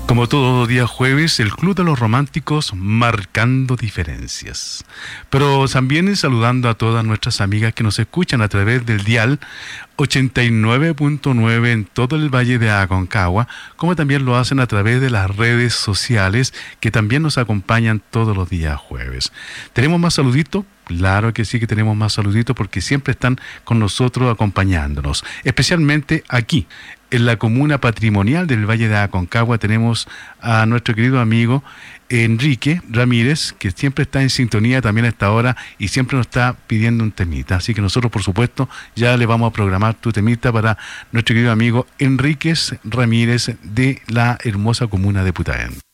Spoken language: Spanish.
Como todo día jueves, el Club de los Románticos marcando diferencias. Pero también saludando a todas nuestras amigas que nos escuchan a través del dial 89.9 en todo el Valle de Aconcagua, como también lo hacen a través de las redes sociales que también nos acompañan todos los días jueves. ¿Tenemos más saluditos? Claro que sí que tenemos más saluditos porque siempre están con nosotros acompañándonos, especialmente aquí en la comuna patrimonial del Valle de Aconcagua. Tenemos a nuestro querido amigo Enrique Ramírez, que siempre está en sintonía también a esta hora y siempre nos está pidiendo un temita. Así que nosotros, por supuesto, ya le vamos a programar tu temita para nuestro querido amigo Enríquez Ramírez de la hermosa comuna de Putaén.